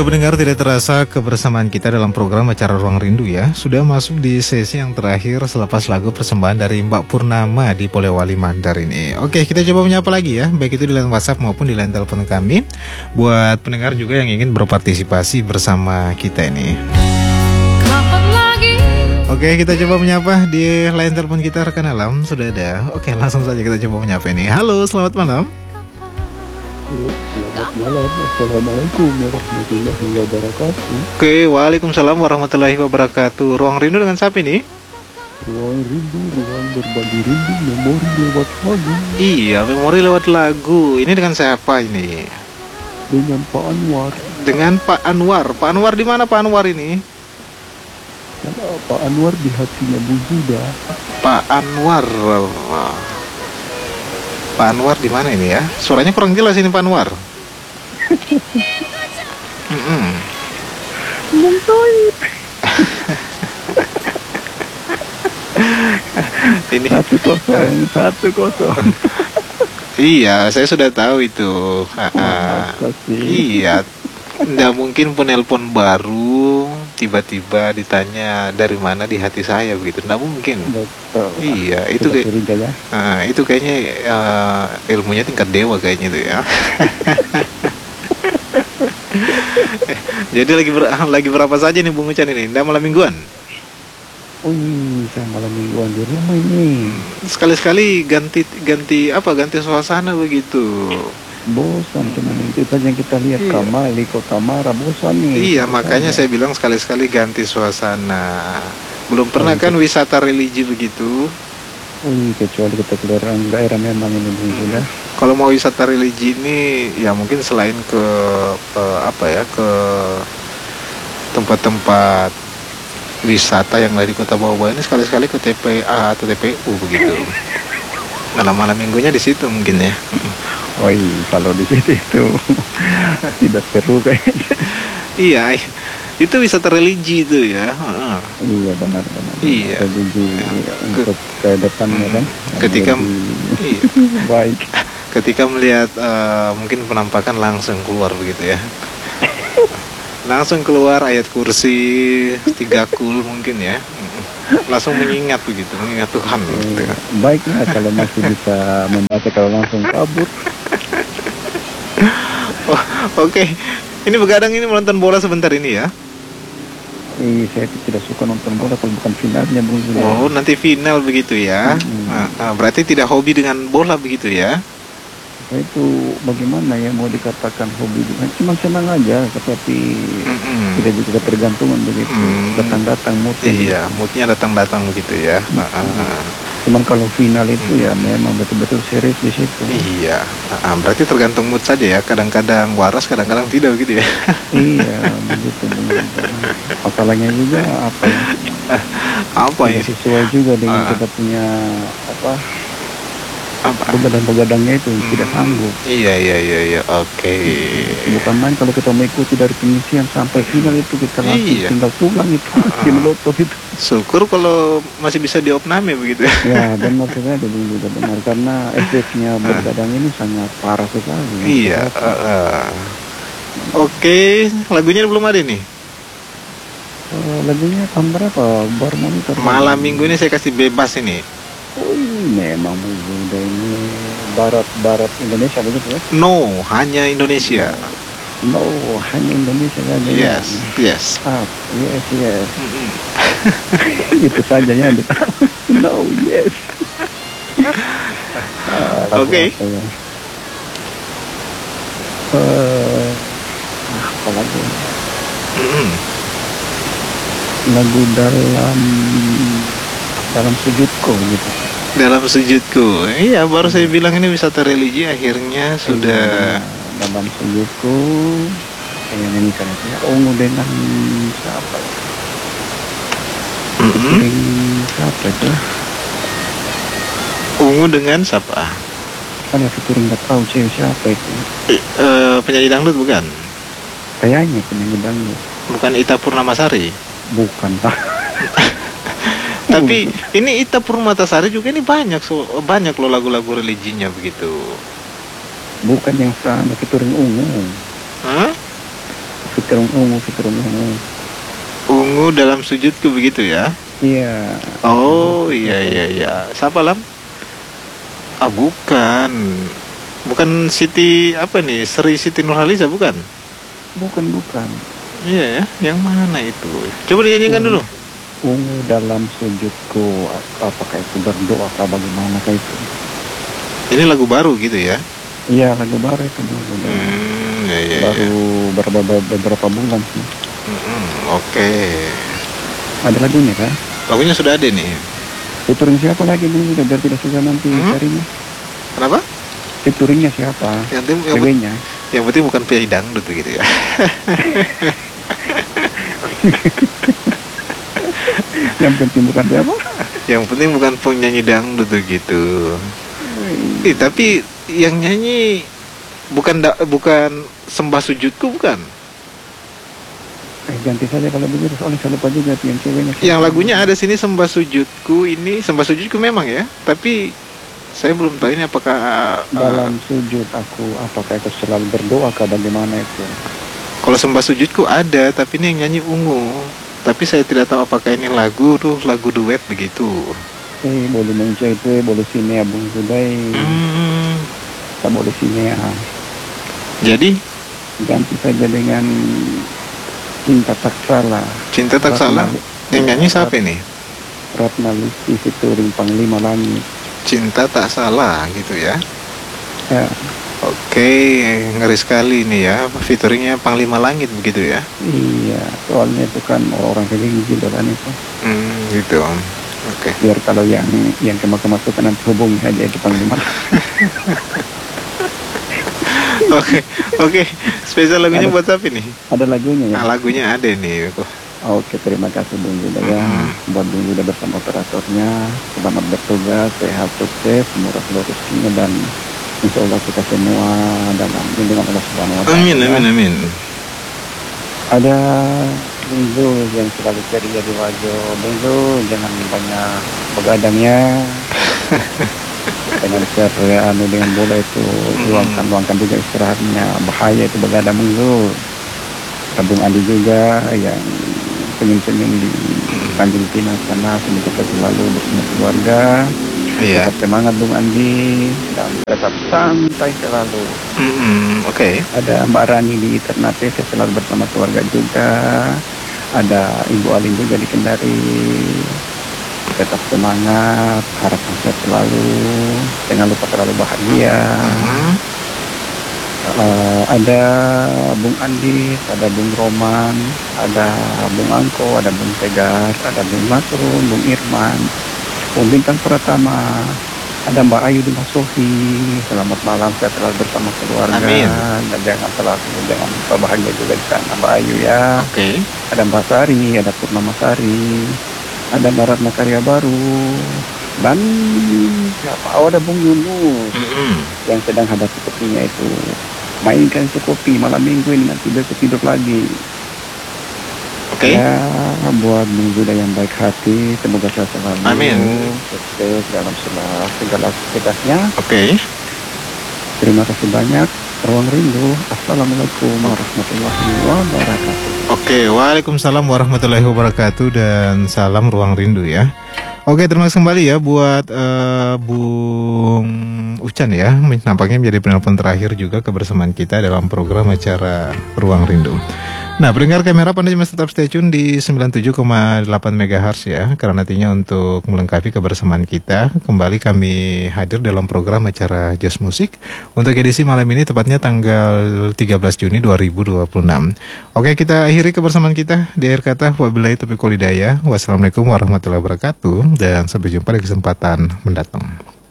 Oke pendengar, tidak terasa kebersamaan kita dalam program acara Ruang Rindu ya. Sudah masuk di sesi yang terakhir selepas lagu persembahan dari Mbak Purnama di Polewali Mandar ini. Oke, kita coba menyapa lagi ya, baik itu di line WhatsApp maupun di line telepon kami. Buat pendengar juga yang ingin berpartisipasi bersama kita ini. Oke, kita coba menyapa di line telepon kita, rekan alam sudah ada. Oke, langsung saja kita coba menyapa ini. Halo, selamat malam. Selamat malam, Assalamualaikum warahmatullahi wabarakatuh. Oke, waalaikumsalam warahmatullahi wabarakatuh. Ruang Rindu dengan siapa ini? Ruang rindu, ruang berbagi rindu, memori lewat lagu. Iya, memori lewat lagu. Ini dengan siapa ini? Dengan Pak Anwar. Dengan Pak Anwar. Pak Anwar di mana Pak Anwar ini? Karena Pak Anwar di hatinya Bu Zuda. Pak Anwar. Pak Anwar di mana ini ya? Suaranya kurang jelas ini Pak Anwar. Ini 1-0. Iya, saya sudah tahu itu. Iya, nggak mungkin penelpon baru tiba-tiba ditanya dari mana di hati saya begitu, nggak mungkin. Betul. Iya, itu itu kayaknya ilmunya tingkat dewa kayaknya itu ya. Jadi lagi berapa saja nih Bung Ucan ini? Nggak malam mingguan? Saya malam mingguan di rumah ini. Sekali-sekali ganti suasana begitu. Bosan cuman itu saja yang kita lihat. Kamal di Kota Mara, bosan nih. Iya, makanya saya bilang sekali-sekali ganti suasana. Belum pernah kan wisata religi begitu? Kecuali kita keluar daerah memang ini ya. Kalau mau wisata religi ini ya mungkin selain ke ke tempat-tempat wisata yang ada di Kota Bawah ini, sekali-sekali ke TPA atau TPU begitu. Malam-malam minggunya di situ mungkin ya. Kalau di situ itu tidak seru kayaknya. Iya, itu wisata religi itu ya. Iya benar. Iya. Religi untuk ke depannya kan. Baik. Ketika melihat mungkin penampakan langsung keluar begitu ya. Langsung keluar ayat kursi 3 kul mungkin ya. Langsung mengingat Tuhan gitu. Baiklah kalau masih bisa membaca, kalau langsung kabur. Oke. Ini begadang ini menonton bola sebentar ini ya. Saya tidak suka nonton bola kalau bukan finalnya, Bung. Oh, nanti final begitu ya. Berarti tidak hobi dengan bola begitu ya. Itu bagaimana ya, mau dikatakan hobi juga, cuma senang aja, tetapi tidak juga tergantungan begitu. Datang-datang moodnya. Iya, moodnya datang-datang begitu ya. Cuman kalau final itu ya memang betul-betul serius di situ. Iya, berarti tergantung mood saja ya. Kadang-kadang waras, kadang-kadang tidak gitu ya. Iya, begitu. Masalahnya juga apa ya? Sesuai juga dengan kita punya begadang-begadangnya itu tidak sanggup. Iya, oke. Bukan main kalau kita mengikuti dari penyisian sampai final itu kita langsung tinggal pulang itu, melotot itu. Syukur kalau masih bisa diopname begitu ya. Ya benar sekali, juga benar, karena efeknya begadang ini sangat parah sekali. Iya. Oke, lagunya belum ada nih. Lagunya tahun berapa? Bar monitor. Malam minggu ini saya kasih bebas ini. Memang udah ini barat Indonesia begitu ya? No, hanya Indonesia. No, hanya Indonesia saja. Yes. Yes. Itu saja ya. No, yes. Oke. Apa lagi? Lagu dalam sujudku gitu. Dalam sujudku. Iya, baru saya bilang ini wisata religi akhirnya sudah. Dalam sujudku yang nyanyikan itu ya Ungu dengan siapa ya? Siapa itu? Ungu dengan siapa? Kan ya featuring nggak tahu siapa itu. Penyanyi dangdut bukan? Kayaknya penyanyi dangdut. Bukan Ita Purnamasari? Bukan, Pak. Tapi ini Ita Purnamasari juga ini banyak loh lagu-lagu religinya begitu. Bukan yang sama featuring Ungu. fitur ungu. Ungu dalam sujudku begitu ya? Iya. Oh iya. Siapa Lam? Ah bukan. Bukan Siti apa nih? Siti Nurhaliza bukan? Bukan. Iya ya, yang mana itu? Coba dinyanyikan dulu. Ungu dalam sujudku, apakah itu berdoa atau bagaimana kayak itu? Ini lagu baru gitu ya? Iya, lagu baru itu dulu. Iya. Baru beberapa bulan sih. Oke. Ada lagunya kan? Lagunya sudah ada nih. Featuring siapa lagi dulu biar tidak susah nanti carinya. Kenapa? Featuringnya siapa? Yang penting bukan penyanyi dangdut gitu ya. Yang penting bukan siapa? Yang penting bukan penyanyi dangdut gitu. Tapi yang nyanyi bukan sembah sujudku bukan? Ganti saja kalau begitu, soalnya saya lupa juga yang ceweknya. Yang lagunya ada sini sembah sujudku, ini sembah sujudku memang ya, tapi saya belum tahu ini apakah dalam sujud aku, apakah aku selalu berdoa kah bagaimana itu? Kalau sembah sujudku ada, tapi ini yang nyanyi ungu. Tapi saya tidak tahu apakah ini lagu duet begitu. Boleh muncul itu, boleh sini ya Bung Sudai. Tak boleh sini ya. Jadi ganti saja dengan Cinta Tak Salah. Cinta Tak Salah. Yang nyanyi siapa ini? Ratna Listi featuring Panglima Langit. Cinta Tak Salah gitu ya. Ya. Oke, ngeri sekali ini ya. Featuringnya Panglima Langit begitu ya. Iya, soalnya itu kan orang religi kan itu. Gitu. Oke. Biar kalau yang kemasukan nanti hubungi aja itu Panglima. Oke. Spesial lagunya buat siapa nih? Ada lagunya ya? Lagunya ada nih. Oke, terima kasih Bung Yuda ya. Buat Bung Yuda bersama operatornya, selamat bertugas, sehat, sukses, murah rezekinya, dan insya Allah kita semua dalam lindungan Allah Subhanahu Wa Taala. Amin. Ada Bung Zul yang selalu ceria di wajah. Bung Zul jangan banyak begadangnya. Dengan bola itu luangkan juga istirahatnya, bahaya itu begadang Bung Zul. Bung Andi juga yang senyum-senyum di Tanjung Pinang sana, semoga selalu bersama keluarga. Iya. Tetap semangat Bung Andi dan tetap santai selalu. Oke. Ada Mbak Rani di Ternate, saya selalu bersama keluarga juga. Ada Ibu Alin juga di Kendari. Tetap semangat, harapan sehat selalu, jangan lupa terlalu bahagia. Ada Bung Andi, ada Bung Roman, ada Bung Angko, ada Bung Tegar, ada Bung Masrun, Bung Irman, Bung Bintang Pratama, ada Mbak Ayu di Mas Sofi. Selamat malam, saya selalu bersama keluarga. Amin. Dan jangan lupa bahagia juga di sana Mbak Ayu ya. Oke. Ada Mbak Sari, ada Purnama Sari, ada Mbak Ratna Karya Baru, dan siapa? Ada Bung Yunus yang sedang hadapi kopinya itu. Mainkan kopi malam minggu ini, nanti besok tidur lagi. Oke. Ya, buat Bung Yuda yang baik hati, semoga sehat selalu. Amin. Sukses dalam segala aktivitasnya. Oke. Terima kasih banyak. Ruang Rindu. Assalamualaikum warahmatullahi wabarakatuh. Oke, waalaikumsalam warahmatullahi wabarakatuh, dan salam Ruang Rindu ya. Oke, terima kasih kembali ya buat Bung Ucan ya. Nampaknya menjadi penelpon terakhir juga kebersamaan kita dalam program acara Ruang Rindu. Nah, pendengar kamera Anda masih tetap stay tune di 97,8 MHz ya. Karena nantinya untuk melengkapi kebersamaan kita, kembali kami hadir dalam program acara Jazz Musik untuk edisi malam ini, tepatnya tanggal 13 Juni 2026. Oke, kita akhiri kebersamaan kita di akhir kata. Wabillahi taufiq wal hidayah. Wassalamualaikum warahmatullahi wabarakatuh, dan sampai jumpa di kesempatan mendatang.